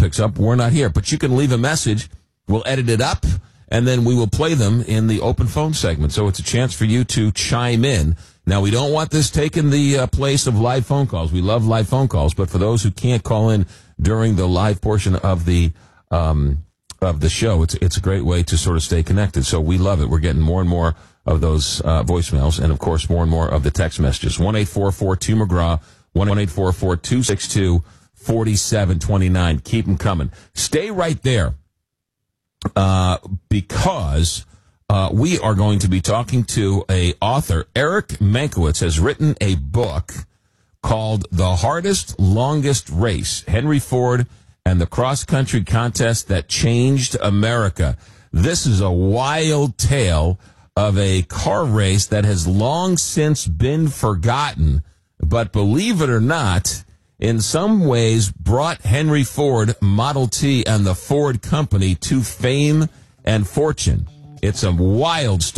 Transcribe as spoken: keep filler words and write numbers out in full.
picks up, we're not here. But you can leave a message. We'll edit it up, and then we will play them in the open phone segment. So it's a chance for you to chime in. Now, we don't want this taking the uh, place of live phone calls. We love live phone calls, but for those who can't call in during the live portion of the um, of the show, it's it's a great way to sort of stay connected. So we love it. We're getting more and more of those uh, voicemails, and of course, more and more of the text messages. one eight four four two McGraw, one eight four four two six two four seven two nine. Keep them coming. Stay right there, uh, because uh, we are going to be talking to a author. Eric Mankiewicz has written a book called The Hardest, Longest Race, Henry Ford and the Cross-Country Contest That Changed America. This is a wild tale of a car race that has long since been forgotten, but believe it or not, in some ways brought Henry Ford, Model T, and the Ford Company to fame and fortune. It's a wild story.